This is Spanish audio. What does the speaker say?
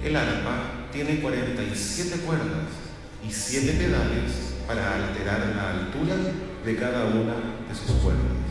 El arpa tiene 47 cuerdas y 7 pedales para alterar la altura de cada una de sus cuerdas.